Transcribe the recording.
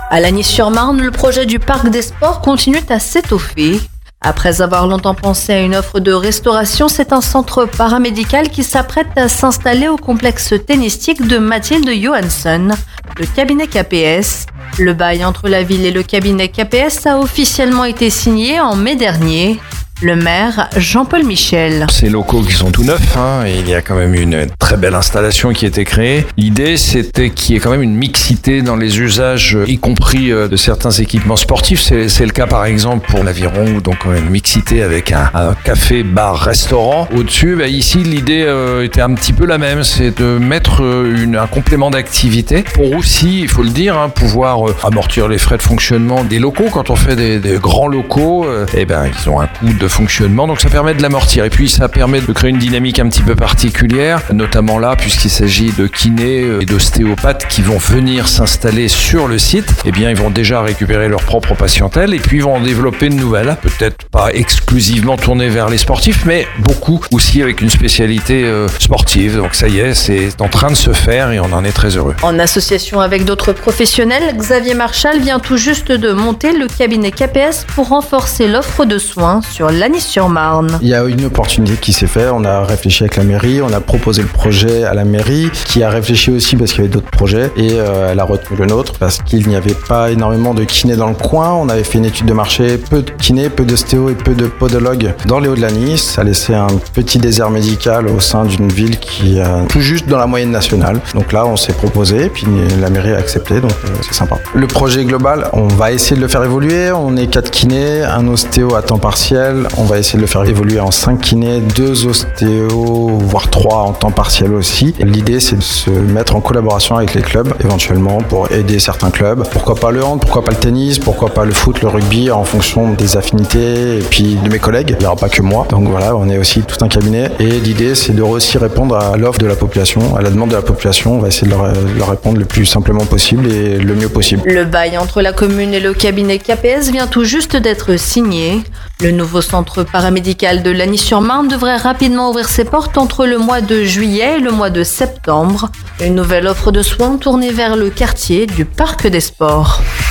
À Lagny-sur-Marne, le projet du parc des sports continue à s'étoffer. Après avoir longtemps pensé à une offre de restauration, c'est un centre paramédical qui s'apprête à s'installer au complexe tennistique de Mathilde Johansson, le cabinet KPS. Le bail entre la ville et le cabinet KPS a officiellement été signé en mai dernier. Le maire, Jean-Paul Michel. Ces locaux qui sont tout neufs, et il y a quand même une très belle installation qui a été créée. L'idée, c'était qu'il y ait quand même une mixité dans les usages, y compris de certains équipements sportifs. C'est le cas par exemple pour l'Aviron, donc une mixité avec un café, bar, restaurant. Au-dessus, ici, l'idée était un petit peu la même, c'est de mettre un complément d'activité pour aussi, il faut le dire, pouvoir amortir les frais de fonctionnement des locaux. Quand on fait des grands locaux, ils ont un coût de fonctionnement, donc ça permet de l'amortir et puis ça permet de créer une dynamique un petit peu particulière, notamment là puisqu'il s'agit de kinés et d'ostéopathes qui vont venir s'installer sur le site. Ils vont déjà récupérer leur propre patientèle et puis ils vont en développer une nouvelle, peut-être pas exclusivement tournée vers les sportifs, mais beaucoup aussi avec une spécialité sportive. Donc ça y est, c'est en train de se faire et on en est très heureux. En association avec d'autres professionnels, Xavier Marchal vient tout juste de monter le cabinet KPS pour renforcer l'offre de soins sur Lagny-sur-Marne. Il y a une opportunité qui s'est faite, on a réfléchi avec la mairie, on a proposé le projet à la mairie, qui a réfléchi aussi parce qu'il y avait d'autres projets et elle a retenu le nôtre parce qu'il n'y avait pas énormément de kinés dans le coin. On avait fait une étude de marché, peu de kinés, peu d'ostéos et peu de podologues dans les Hauts-de-Lagny. Ça laissait un petit désert médical au sein d'une ville qui est tout juste dans la moyenne nationale. Donc là, on s'est proposé, puis la mairie a accepté, donc c'est sympa. Le projet global, on va essayer de le faire évoluer. On est 4 kinés, un ostéo à temps partiel. On va essayer de le faire évoluer en 5 kinés, 2 ostéos, voire 3 en temps partiel aussi. Et l'idée, c'est de se mettre en collaboration avec les clubs, éventuellement, pour aider certains clubs. Pourquoi pas le hand, pourquoi pas le tennis, pourquoi pas le foot, le rugby, en fonction des affinités et puis de mes collègues. Il n'y aura pas que moi. Donc voilà, on est aussi tout un cabinet. Et l'idée, c'est de aussi répondre à l'offre de la population, à la demande de la population. On va essayer de leur répondre le plus simplement possible et le mieux possible. Le bail entre la commune et le cabinet KPS vient tout juste d'être signé. Le nouveau centre paramédical de Lagny-sur-Marne devrait rapidement ouvrir ses portes entre le mois de juillet et le mois de septembre. Une nouvelle offre de soins tournée vers le quartier du Parc des Sports.